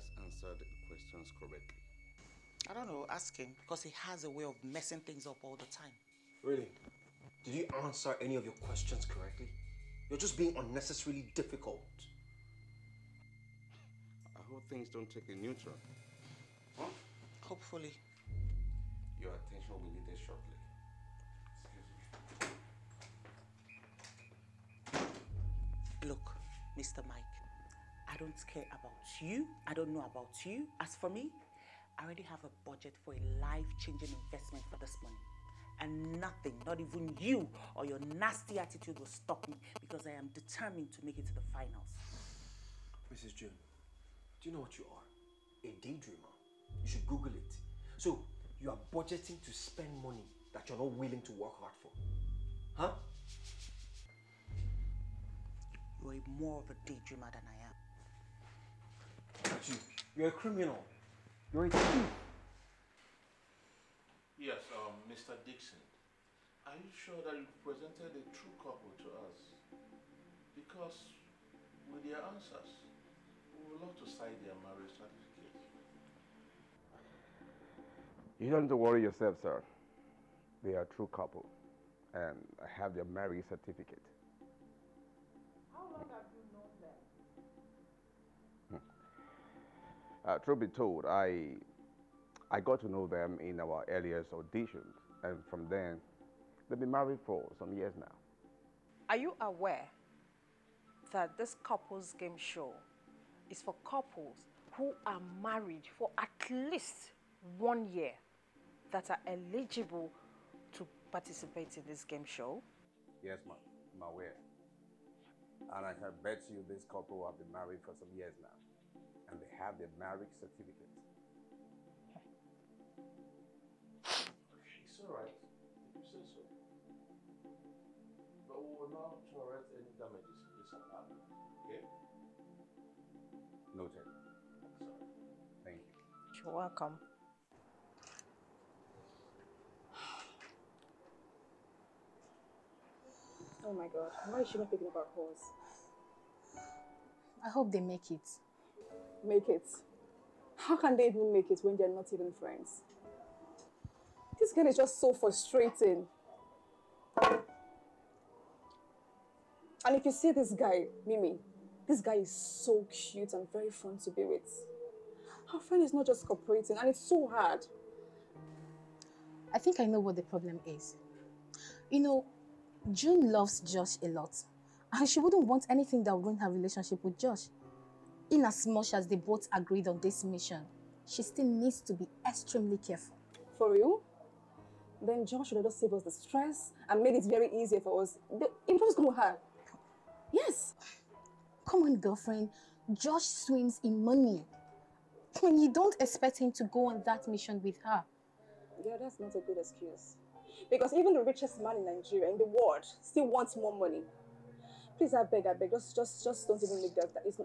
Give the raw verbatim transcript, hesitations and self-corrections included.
has answered questions correctly? I don't know, ask him, because he has a way of messing things up all the time. Really? Did you answer any of your questions correctly? You're just being unnecessarily difficult. I hope things don't take a neutral. Huh? Hopefully. Your attention will be needed shortly. Look, Mister Mike, I don't care about you. I don't know about you. As for me, I already have a budget for a life-changing investment for this money. And nothing, not even you or your nasty attitude will stop me, because I am determined to make it to the finals. Missus June, do you know what you are? A daydreamer. You should Google it. So, you are budgeting to spend money that you're not willing to work hard for. Huh? You are more of a daydreamer than I am. You, you're a criminal. You're a thief. Yes, um, Mister Dixon, are you sure that you presented a true couple to us? Because with their answers, we would love to sign their marriage certificate. You don't have to worry yourself, sir. They are a true couple, and I have their marriage certificate. How long have you known them? Hmm. Uh, truth be told, I I got to know them in our earliest auditions, and from then, they've been married for some years now. Are you aware that this couples game show is for couples who are married for at least one year that are eligible to participate in this game show? Yes, ma'am. I'm aware. And I can bet you this couple have been married for some years now, and they have their marriage certificate. It's all right, if you say so. But we will not tolerate any damages in this apartment, okay? Noted. Sorry. Thank you. You're welcome. Oh my God, why is she not picking up our calls? I hope they make it. Make it? How can they even make it when they're not even friends? This girl is just so frustrating. And if you see this guy, Mimi, this guy is so cute and very fun to be with. Her friend is not just cooperating, and it's so hard. I think I know what the problem is. You know, June loves Josh a lot, and she wouldn't want anything that would ruin her relationship with Josh. In as much as they both agreed on this mission, she still needs to be extremely careful. For real? Then Josh should have just saved us the stress and made it very easy for us. It was go her. Yes. Come on, girlfriend. Josh swims in money. When you don't expect him to go on that mission with her. Yeah, that's not a good excuse. Because even the richest man in Nigeria, in the world, still wants more money. Please, I beg, I beg, just, just, just don't even make that. It's,